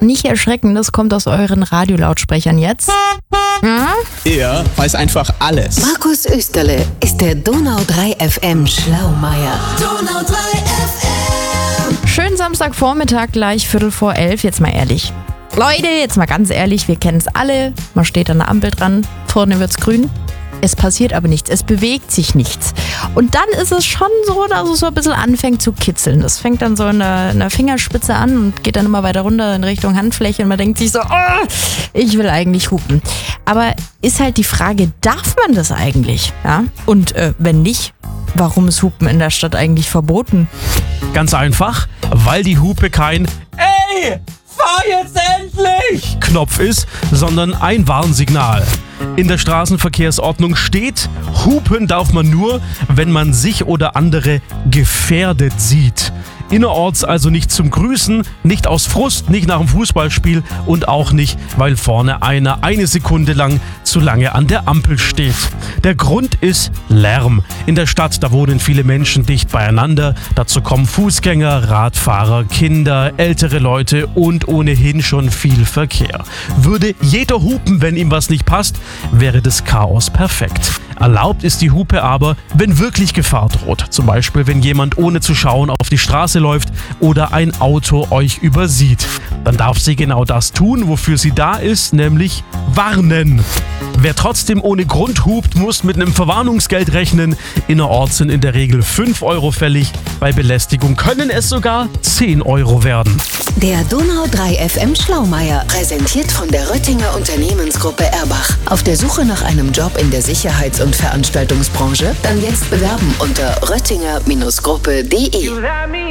Nicht erschrecken, das kommt aus euren Radiolautsprechern jetzt. Er weiß einfach alles. Markus Österle ist der Donau 3 FM Schlaumeier. Donau 3 FM. Schönen Samstagvormittag, gleich 11:15. Jetzt mal ehrlich. Leute, jetzt mal ganz ehrlich, wir kennen es alle. Man steht an der Ampel dran, vorne wird's grün. Es passiert aber nichts, es bewegt sich nichts. Und dann ist es schon so, dass es so ein bisschen anfängt zu kitzeln. Das fängt dann so in der Fingerspitze an und geht dann immer weiter runter in Richtung Handfläche und man denkt sich so, oh, ich will eigentlich hupen. Aber ist halt die Frage, darf man das eigentlich? Ja? Und wenn nicht, warum ist Hupen in der Stadt eigentlich verboten? Ganz einfach, weil die Hupe kein "Ey, fahr jetzt endlich!" Knopf ist, sondern ein Warnsignal. In der Straßenverkehrsordnung steht, hupen darf man nur, wenn man sich oder andere gefährdet sieht. Innerorts also nicht zum Grüßen, nicht aus Frust, nicht nach dem Fußballspiel und auch nicht, weil vorne einer eine Sekunde lang zu lange an der Ampel steht. Der Grund ist Lärm. In der Stadt, da wohnen viele Menschen dicht beieinander. Dazu kommen Fußgänger, Radfahrer, Kinder, ältere Leute und ohnehin schon viel Verkehr. Würde jeder hupen, wenn ihm was nicht passt, wäre das Chaos perfekt. Erlaubt ist die Hupe aber, wenn wirklich Gefahr droht. Zum Beispiel, wenn jemand ohne zu schauen auf die Straße läuft oder ein Auto euch übersieht. Dann darf sie genau das tun, wofür sie da ist, nämlich warnen. Wer trotzdem ohne Grund hupt, muss mit einem Verwarnungsgeld rechnen. Innerorts sind in der Regel 5 Euro fällig. Bei Belästigung können es sogar 10 Euro werden. Der Donau 3 FM Schlaumeier, präsentiert von der Röttinger Unternehmensgruppe Erbach. Auf der Suche nach einem Job in der Sicherheits- und Veranstaltungsbranche? Dann jetzt bewerben unter röttinger-gruppe.de.